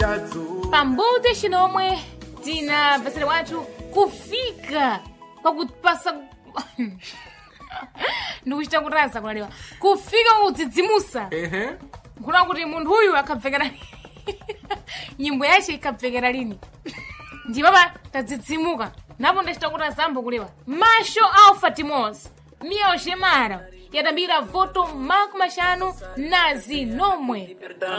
pambuti chinomwe tina vasile watu kufika kwa kupasa ndikuchita kutaza kulaliwa kufika kudzidzimusa kuna kuti munthu uyu akabvekera nyimbo yace ikabvekera lini ndi baba tadzidzimuka napo ndachita kuti azambo kulewa masho alfa timos mia oxemara yatambira voto maku maxanu na zinomwe